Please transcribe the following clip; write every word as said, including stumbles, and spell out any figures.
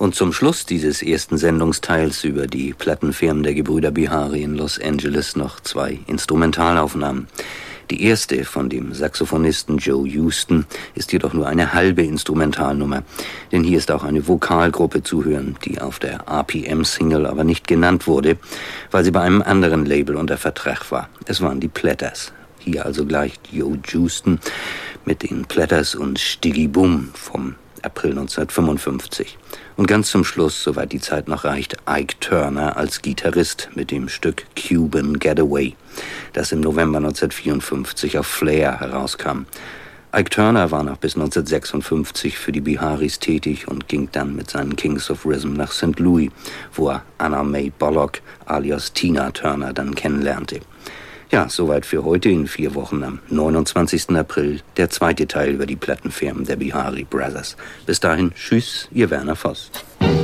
Und zum Schluss dieses ersten Sendungsteils über die Plattenfirmen der Gebrüder Bihari in Los Angeles noch zwei Instrumentalaufnahmen. Die erste von dem Saxophonisten Joe Houston ist jedoch nur eine halbe Instrumentalnummer, denn hier ist auch eine Vokalgruppe zu hören, die auf der R P M-Single aber nicht genannt wurde, weil sie bei einem anderen Label unter Vertrag war. Es waren die Platters. Hier also gleich Joe Houston mit den Platters und Stiggy Boom vom April neunzehnhundertfünfundfünfzig. Und ganz zum Schluss, soweit die Zeit noch reicht, Ike Turner als Gitarrist mit dem Stück Cuban Getaway, das im November neunzehnhundertvierundfünfzig auf Flair herauskam. Ike Turner war noch bis neunzehnhundertsechsundfünfzig für die Biharis tätig und ging dann mit seinen Kings of Rhythm nach Saint Louis, wo er Anna Mae Bullock alias Tina Turner dann kennenlernte. Ja, soweit für heute. In vier Wochen am neunundzwanzigsten April der zweite Teil über die Plattenfirmen der Bihari Brothers. Bis dahin, tschüss, ihr Werner Voss.